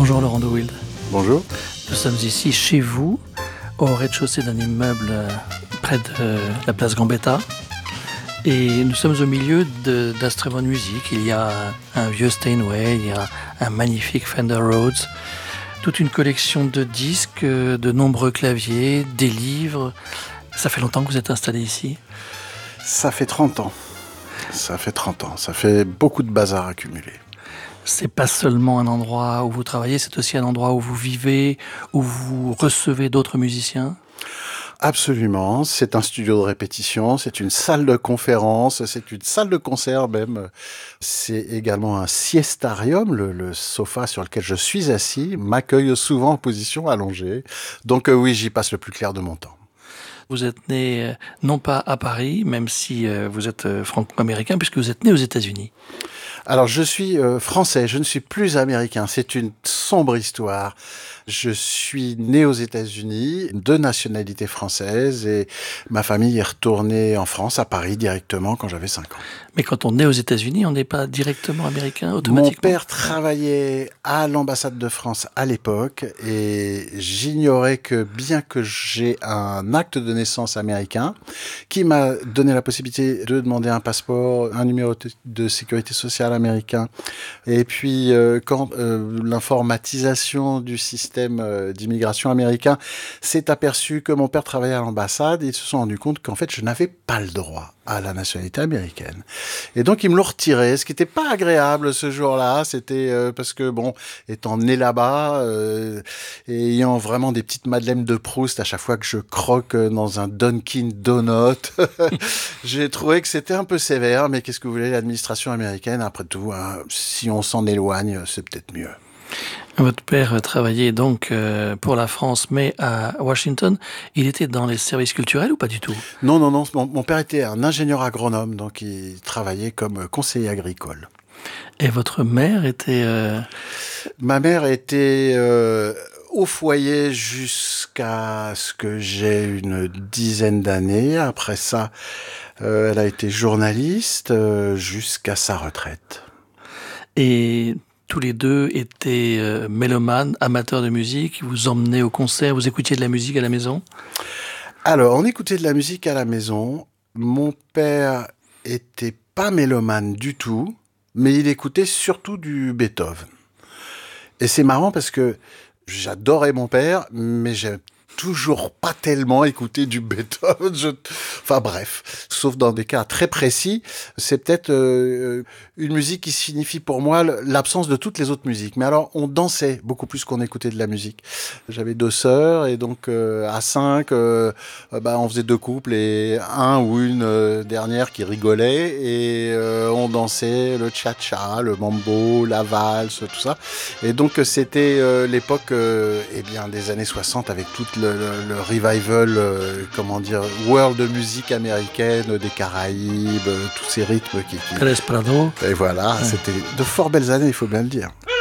Bonjour Laurent de Wild. Bonjour. Nous sommes ici chez vous, au rez-de-chaussée d'un immeuble près de la place Gambetta. Et nous sommes au milieu d'un très bonne musique. Il y a un vieux Steinway, il y a un magnifique Fender Rhodes, toute une collection de disques, de nombreux claviers, des livres. Ça fait longtemps que vous êtes installé ici ? Ça fait 30 ans. Ça fait beaucoup de bazar accumulé. C'est pas seulement un endroit où vous travaillez, c'est aussi un endroit où vous vivez, où vous recevez d'autres musiciens ? Absolument, c'est un studio de répétition, c'est une salle de conférence, c'est une salle de concert même. C'est également un siestarium, le sofa sur lequel je suis assis m'accueille souvent en position allongée. Donc oui, j'y passe le plus clair de mon temps. Vous êtes né, non pas à Paris, même si vous êtes franco-américain, puisque vous êtes né aux États-Unis. Alors je suis français, je ne suis plus américain, c'est une sombre histoire. Je suis né aux États-Unis, de nationalité française, et ma famille est retournée en France, à Paris directement, quand j'avais 5 ans. Mais quand on est aux États-Unis, on n'est pas directement américain automatiquement ? Mon père travaillait à l'ambassade de France à l'époque, et j'ignorais que, bien que j'ai un acte de naissance américain, qui m'a donné la possibilité de demander un passeport, un numéro de sécurité sociale américain, et puis quand l'informatisation du système d'immigration américain s'est aperçu que mon père travaillait à l'ambassade, ils se sont rendus compte qu'en fait je n'avais pas le droit à la nationalité américaine. Et donc ils me l'ont retiré, ce qui n'était pas agréable ce jour-là, c'était parce que bon, étant né là-bas, et ayant vraiment des petites madeleines de Proust à chaque fois que je croque dans un Dunkin' Donut, j'ai trouvé que c'était un peu sévère, mais qu'est-ce que vous voulez, l'administration américaine, après tout, hein, si on s'en éloigne, c'est peut-être mieux. Votre père travaillait donc pour la France, mais à Washington. Il était dans les services culturels ou pas du tout ? Non. Mon père était un ingénieur agronome, donc il travaillait comme conseiller agricole. Et votre mère était... Ma mère était au foyer jusqu'à ce que j'ai une dizaine d'années. Après ça, elle a été journaliste jusqu'à sa retraite. Et tous les deux étaient mélomanes, amateurs de musique. Vous emmenez au concert, vous écoutiez de la musique à la maison ? Alors, on écoutait de la musique à la maison. Mon père était pas mélomane du tout, mais il écoutait surtout du Beethoven. Et c'est marrant parce que j'adorais mon père, mais j'ai toujours pas tellement écouté du Beethoven. Enfin bref, sauf dans des cas très précis, c'est peut-être une musique qui signifie pour moi l'absence de toutes les autres musiques. Mais alors, on dansait beaucoup plus qu'on écoutait de la musique. J'avais 2 sœurs et donc à 5, on faisait 2 couples et un ou une dernière qui rigolait et on dansait le cha-cha, le mambo, la valse, tout ça. Et donc c'était l'époque des années 60 avec toute le revival, world de musique américaine, des Caraïbes, tous ces rythmes qui... Pérez Prado. Et voilà, C'était de fort belles années, il faut bien le dire.